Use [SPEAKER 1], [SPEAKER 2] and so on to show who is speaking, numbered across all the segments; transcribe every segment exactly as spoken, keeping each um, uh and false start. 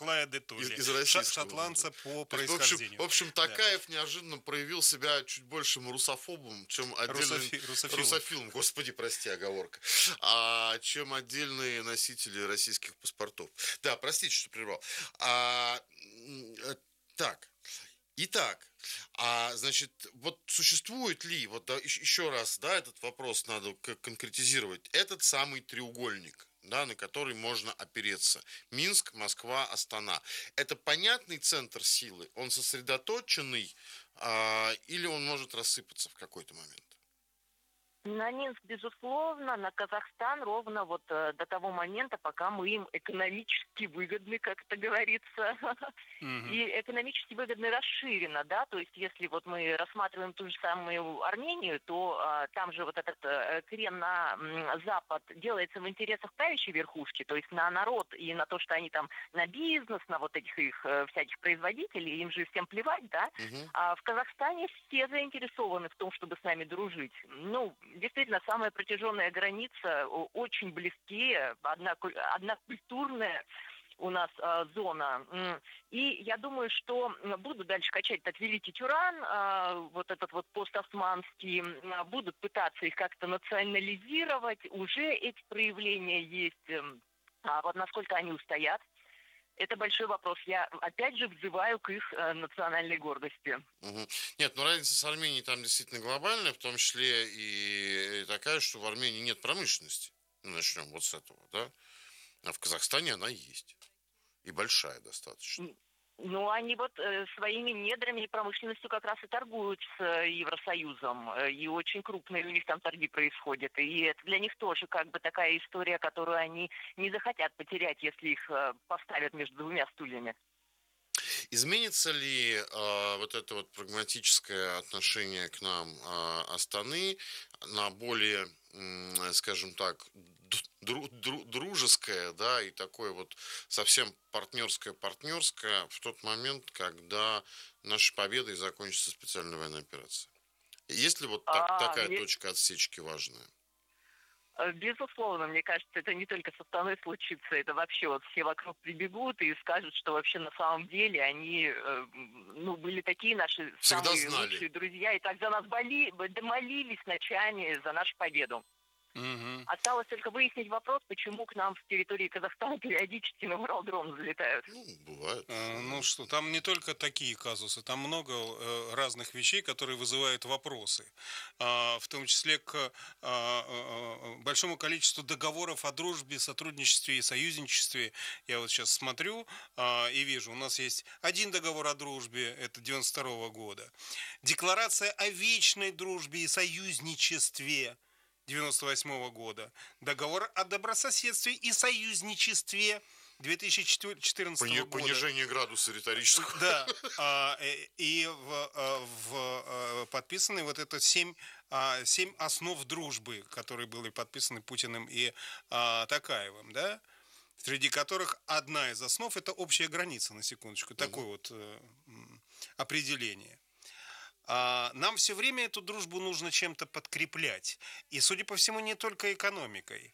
[SPEAKER 1] Николая де Толли,
[SPEAKER 2] из, из российского,
[SPEAKER 1] шотландца
[SPEAKER 2] да.
[SPEAKER 1] по
[SPEAKER 2] То есть,
[SPEAKER 1] происхождению.
[SPEAKER 2] В общем, в общем Токаев да. неожиданно проявил себя чуть большим русофобом, чем отдельным...
[SPEAKER 1] Русофи... Русофилом.
[SPEAKER 2] Русофилом, господи, прости, оговорка. А, чем отдельные носители российских паспортов. Да, простите, что прервал. А, так, итак, а, значит, вот существует ли, вот да, еще раз, да, этот вопрос надо конкретизировать, этот самый треугольник, да, на который можно опереться. Минск, Москва, Астана. Это понятный центр силы? Он сосредоточенный а, или он может рассыпаться в какой-то момент?
[SPEAKER 3] На Минск, безусловно, на Казахстан ровно вот э, до того момента, пока мы им экономически выгодны, как это говорится, mm-hmm. и экономически выгодны расширенно, да, то есть если вот мы рассматриваем ту же самую Армению, то э, там же вот этот э, крен на э, Запад делается в интересах правящей верхушки, то есть на народ и на то, что они там на бизнес, на вот этих их э, всяких производителей, им же всем плевать, да, mm-hmm. а в Казахстане все заинтересованы в том, чтобы с нами дружить, ну, действительно, самая протяженная граница, очень близкие, одна, одна культурная у нас э, зона. И я думаю, что буду дальше качать этот Великий Тюран, э, вот этот вот постосманский, э, будут пытаться их как-то национализировать. Уже эти проявления есть, э, а вот насколько они устоят. Это большой вопрос. Я, опять же, взываю к их э, национальной гордости.
[SPEAKER 2] Угу. Нет, ну разница с Арменией там действительно глобальная, в том числе и, и такая, что в Армении нет промышленности. Ну, начнем вот с этого, да? А в Казахстане она есть. И большая достаточно.
[SPEAKER 3] Ну, они вот э, своими недрами и промышленностью как раз и торгуют с э, Евросоюзом. Э, и очень крупные у них там торги происходят. И это для них тоже как бы такая история, которую они не захотят потерять, если их э, поставят между двумя стульями.
[SPEAKER 2] Изменится ли э, вот это вот прагматическое отношение к нам э, Астаны на более, э, скажем так, дру, дру, дружеское, да, и такое вот совсем партнерское-партнерское в тот момент, когда нашей победой закончится специальная военная операция? Есть ли вот так,
[SPEAKER 3] а,
[SPEAKER 2] такая
[SPEAKER 3] мне...
[SPEAKER 2] точка отсечки важная?
[SPEAKER 3] Безусловно, мне кажется, это не только со Астаной случится, это вообще вот все вокруг прибегут и скажут, что вообще на самом деле они, ну, были такие наши
[SPEAKER 2] Всегда
[SPEAKER 3] самые
[SPEAKER 2] знали.
[SPEAKER 3] лучшие друзья, и так за нас боли, молились ночами за нашу победу.
[SPEAKER 1] Угу.
[SPEAKER 3] Осталось только выяснить вопрос, почему к нам с территории Казахстана периодически на Урал дроны залетают.
[SPEAKER 2] Ну, бывает.
[SPEAKER 1] А, ну что, там не только такие казусы, там много э, разных вещей, которые вызывают вопросы, а, в том числе к а, а, большому количеству договоров о дружбе, сотрудничестве и союзничестве. Я вот сейчас смотрю а, и вижу, у нас есть один договор о дружбе, это девяносто второго года, декларация о вечной дружбе и союзничестве девяносто восьмого года, договор о добрососедстве и союзничестве две тысячи четырнадцатого
[SPEAKER 2] Пони-
[SPEAKER 1] года.
[SPEAKER 2] Понижение градуса риторического.
[SPEAKER 1] Да, а, и в, в, подписаны вот это семь, семь основ дружбы, которые были подписаны Путиным и а, Токаевым, да, среди которых одна из основ – это общая граница, на секундочку, угу. Такое вот э, определение. Нам все время эту дружбу нужно чем-то подкреплять. И, судя по всему, не только экономикой.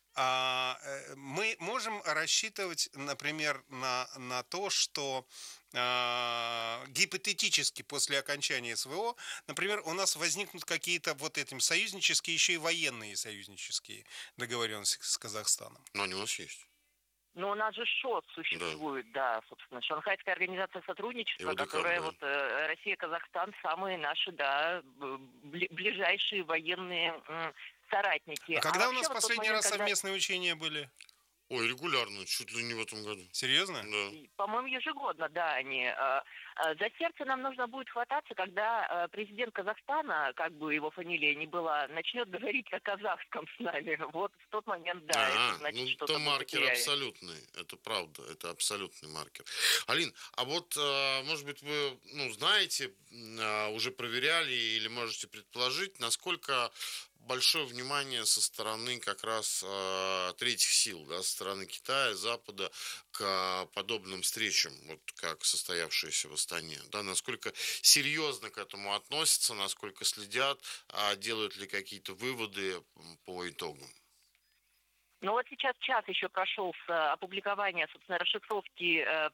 [SPEAKER 1] Мы можем рассчитывать, например, на, на то, что гипотетически после окончания СВО, например, у нас возникнут какие-то вот этим союзнические, еще и военные союзнические договоренности с Казахстаном.
[SPEAKER 2] Но они у нас есть.
[SPEAKER 3] Но у нас же ШОС существует, да, да собственно, Шанхайская организация сотрудничества, которая да. вот э, Россия, Казахстан, самые наши, да, ближайшие военные э, соратники.
[SPEAKER 1] А когда а у нас последний момент, раз когда... совместные учения были?
[SPEAKER 2] Ой, регулярно, чуть ли не в этом году.
[SPEAKER 1] Серьезно?
[SPEAKER 2] Да.
[SPEAKER 3] По-моему, ежегодно, да, они. За сердце нам нужно будет хвататься, когда президент Казахстана, как бы его фамилия ни была, начнет говорить на казахском с нами. Вот в тот момент, да,
[SPEAKER 2] а,
[SPEAKER 3] это значит,
[SPEAKER 2] ну,
[SPEAKER 3] что-то
[SPEAKER 2] это маркер
[SPEAKER 3] потеряли.
[SPEAKER 2] Абсолютный, это правда, это абсолютный маркер. Алин, а вот, может быть, вы, ну, знаете, уже проверяли или можете предположить, насколько большое внимание со стороны как раз э, третьих сил, да, со стороны Китая, Запада к подобным встречам, вот как состоявшиеся в Астане, да, насколько серьезно к этому относятся, насколько следят, а делают ли какие-то выводы по итогам?
[SPEAKER 3] Ну вот сейчас час еще прошел с опубликования, собственно, расшифровки э,